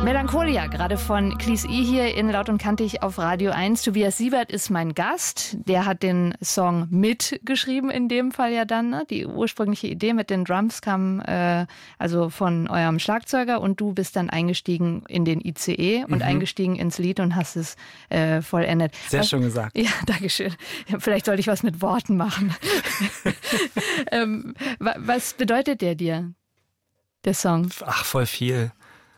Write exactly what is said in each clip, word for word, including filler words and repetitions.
Melancholia, gerade von Cleese E hier in Laut und Kantig auf Radio eins. Tobias Siebert ist mein Gast. Der hat den Song mitgeschrieben, in dem Fall ja dann. Ne? Die ursprüngliche Idee mit den Drums kam äh, also von eurem Schlagzeuger und du bist dann eingestiegen in den I C E und mhm. eingestiegen ins Lied und hast es äh, vollendet. Sehr was, schön gesagt. Ja, danke schön. Vielleicht sollte ich was mit Worten machen. ähm, was bedeutet der dir, der Song? Ach, voll viel.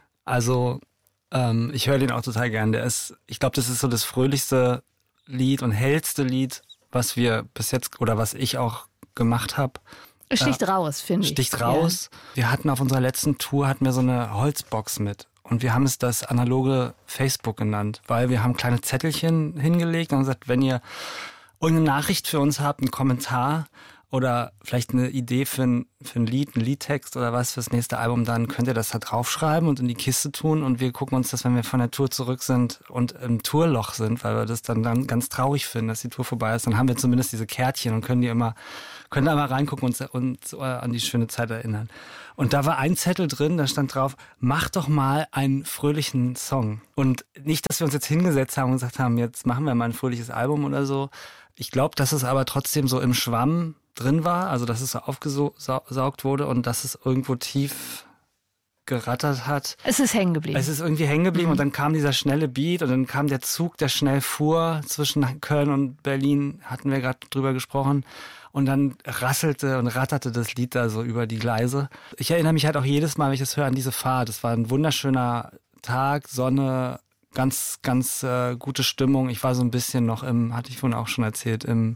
Also ähm, ich höre den auch total gern. Der ist, ich glaube, das ist so das fröhlichste Lied und hellste Lied, was wir bis jetzt oder was ich auch gemacht habe. Es sticht äh, raus, finde ich. Sticht raus. Ja. Wir hatten auf unserer letzten Tour hatten wir so eine Holzbox mit und wir haben es das analoge Facebook genannt, weil wir haben kleine Zettelchen hingelegt und gesagt, wenn ihr irgendeine Nachricht für uns habt, einen Kommentar oder vielleicht eine Idee für ein, für ein Lied, einen Liedtext oder was fürs nächste Album, dann könnt ihr das da draufschreiben und in die Kiste tun und wir gucken uns das, wenn wir von der Tour zurück sind und im Tourloch sind, weil wir das dann, dann ganz traurig finden, dass die Tour vorbei ist, dann haben wir zumindest diese Kärtchen und können die immer, können da mal reingucken und uns an die schöne Zeit erinnern. Und da war ein Zettel drin, da stand drauf, mach doch mal einen fröhlichen Song. Und nicht, dass wir uns jetzt hingesetzt haben und gesagt haben, jetzt machen wir mal ein fröhliches Album oder so. Ich glaube, dass es aber trotzdem so im Schwamm drin war, also dass es so aufgesaugt wurde und dass es irgendwo tief gerattert hat. Es ist hängen geblieben. Es ist irgendwie hängen geblieben mhm. und dann kam dieser schnelle Beat und dann kam der Zug, der schnell fuhr zwischen Köln und Berlin, hatten wir gerade drüber gesprochen. Und dann rasselte und ratterte das Lied da so über die Gleise. Ich erinnere mich halt auch jedes Mal, wenn ich das höre, an diese Fahrt. Es war ein wunderschöner Tag, Sonne, ganz, ganz äh, gute Stimmung. Ich war so ein bisschen noch im, hatte ich vorhin auch schon erzählt, im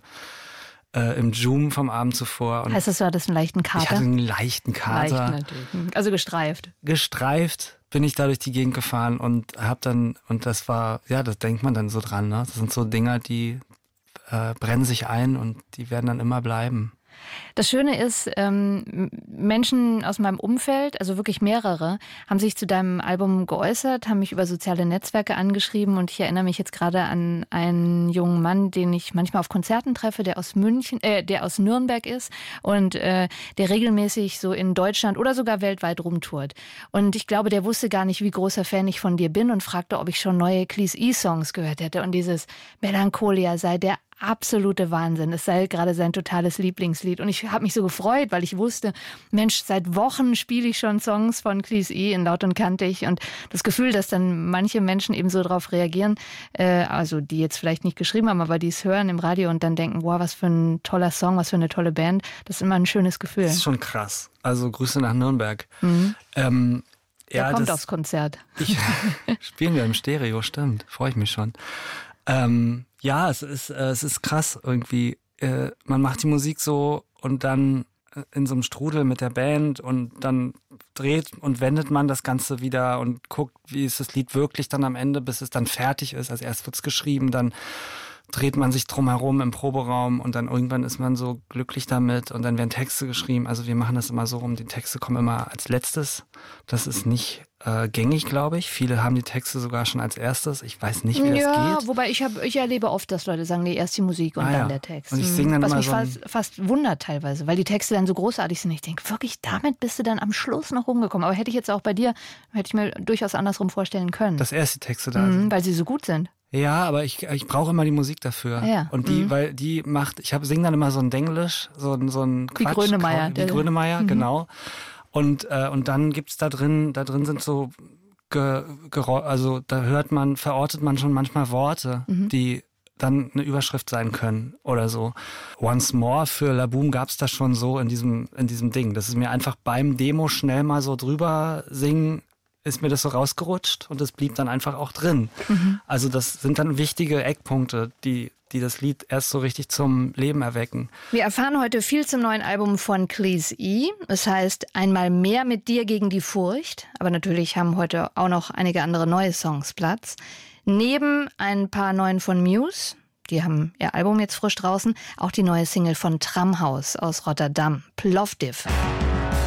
Äh, im Zoom vom Abend zuvor. Und heißt das, du hattest einen leichten Kater? Ich hatte einen leichten Kater. Leicht natürlich. Also gestreift. Gestreift bin ich da durch die Gegend gefahren und hab dann, und das war, ja, das denkt man dann so dran, ne? Das sind so Dinger, die äh, brennen sich ein und die werden dann immer bleiben. Das Schöne ist, ähm, Menschen aus meinem Umfeld, also wirklich mehrere, haben sich zu deinem Album geäußert, haben mich über soziale Netzwerke angeschrieben und ich erinnere mich jetzt gerade an einen jungen Mann, den ich manchmal auf Konzerten treffe, der aus München, äh, der aus Nürnberg ist und äh, der regelmäßig so in Deutschland oder sogar weltweit rumtourt. Und ich glaube, der wusste gar nicht, wie großer Fan ich von dir bin und fragte, ob ich schon neue Cleese E-Songs gehört hätte und dieses Melancholia sei der absolute Wahnsinn. Es sei gerade sein totales Lieblingslied. Und ich habe mich so gefreut, weil ich wusste, Mensch, seit Wochen spiele ich schon Songs von Cleese E in Laut und Kantig. Und das Gefühl, dass dann manche Menschen eben so darauf reagieren, äh, also die jetzt vielleicht nicht geschrieben haben, aber die es hören im Radio und dann denken, wow, was für ein toller Song, was für eine tolle Band. Das ist immer ein schönes Gefühl. Das ist schon krass. Also Grüße nach Nürnberg. Mhm. Ähm, Der ja, kommt das, aufs Konzert. Ich, spielen wir im Stereo, stimmt. Freue ich mich schon. Ähm, ja, es ist, äh, es ist krass irgendwie. Äh, man macht die Musik so und dann in so einem Strudel mit der Band und dann dreht und wendet man das Ganze wieder und guckt, wie ist das Lied wirklich dann am Ende, bis es dann fertig ist. Also erst wird's geschrieben, dann dreht man sich drumherum im Proberaum und dann irgendwann ist man so glücklich damit und dann werden Texte geschrieben. Also wir machen das immer so rum, die Texte kommen immer als letztes. Das ist nicht äh, gängig, glaube ich. Viele haben die Texte sogar schon als erstes. Ich weiß nicht, wie das ja, geht. Wobei ich, hab, ich erlebe oft, dass Leute sagen, nee, erst die Musik und ah, dann ja. der Text. Und ich singe dann Was immer mich so fast, fast wundert teilweise, weil die Texte dann so großartig sind. Ich denke, wirklich, damit bist du dann am Schluss noch rumgekommen. Aber hätte ich jetzt auch bei dir, hätte ich mir durchaus andersrum vorstellen können. Dass erst die Texte da mhm, sind. Weil sie so gut sind. Ja, aber ich, ich brauche immer die Musik dafür. Ja. Und die, mhm. weil die macht, ich habe singe dann immer so ein Denglisch, so, ein so ein Wie Quatsch. Grönemeyer. Wie Grönemeyer, mhm. genau. Und, äh, und dann gibt's da drin, da drin sind so, ge, Gerä- also da hört man, verortet man schon manchmal Worte, mhm. die dann eine Überschrift sein können oder so. Once More für La Boom gab's da schon so in diesem, in diesem Ding. Das ist mir einfach beim Demo schnell mal so drüber singen, ist mir das so rausgerutscht und es blieb dann einfach auch drin. Mhm. Also das sind dann wichtige Eckpunkte, die, die das Lied erst so richtig zum Leben erwecken. Wir erfahren heute viel zum neuen Album von Cleese E. Es heißt Einmal mehr mit dir gegen die Furcht. Aber natürlich haben heute auch noch einige andere neue Songs Platz. Neben ein paar neuen von Muse, die haben ihr Album jetzt frisch draußen, auch die neue Single von Tramhaus aus Rotterdam, Plovdiv.